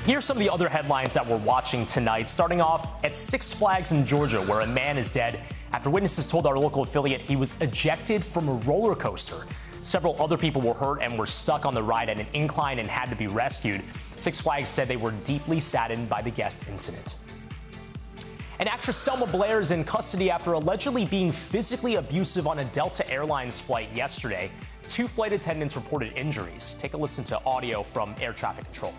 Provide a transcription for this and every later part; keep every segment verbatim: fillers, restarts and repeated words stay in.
Here's some of the other headlines that we're watching tonight, starting off at Six Flags in Georgia, where a man is dead after witnesses told our local affiliate he was ejected from a roller coaster. Several other people were hurt and were stuck on the ride at an incline and had to be rescued. Six Flags said they were deeply saddened by the guest incident. And actress Selma Blair is in custody after allegedly being physically abusive on a Delta Airlines flight yesterday. Two flight attendants reported injuries. Take a listen to audio from air traffic control.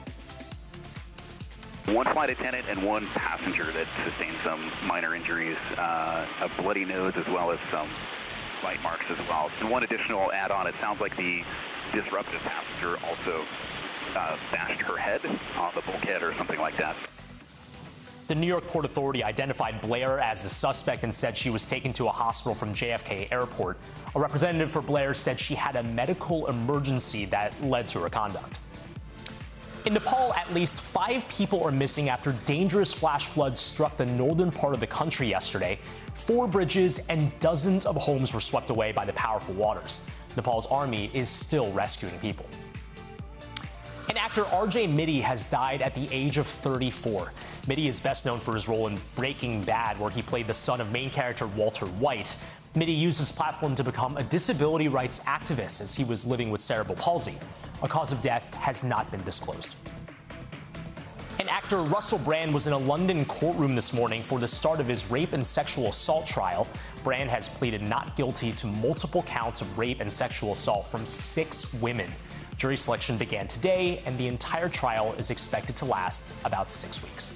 One flight attendant and one passenger that sustained some minor injuries, uh, a bloody nose as well as some bite marks as well. And one additional add-on, it sounds like the disruptive passenger also uh, bashed her head on the bulkhead or something like that. The New York Port Authority identified Blair as the suspect and said she was taken to a hospital from J F K Airport. A representative for Blair said she had a medical emergency that led to her conduct. In Nepal, at least five people are missing after dangerous flash floods struck the northern part of the country yesterday. Four bridges and dozens of homes were swept away by the powerful waters. Nepal's army is still rescuing people. And actor R J Mitte has died at the age of thirty-four. Mitte is best known for his role in Breaking Bad, where he played the son of main character Walter White. Mitte used his platform to become a disability rights activist as he was living with cerebral palsy. A cause of death has not been disclosed. And actor Russell Brand was in a London courtroom this morning for the start of his rape and sexual assault trial. Brand has pleaded not guilty to multiple counts of rape and sexual assault from six women. Jury selection began today, and the entire trial is expected to last about six weeks.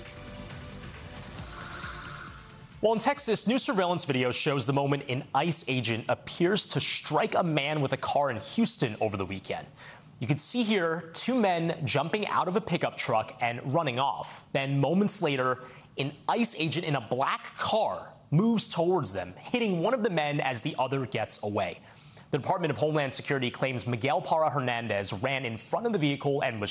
Well, in Texas, new surveillance video shows the moment an ICE agent appears to strike a man with a car in Houston over the weekend. You can see here two men jumping out of a pickup truck and running off. Then moments later, an ICE agent in a black car moves towards them, hitting one of the men as the other gets away. The Department of Homeland Security claims Miguel Parra Hernandez ran in front of the vehicle and was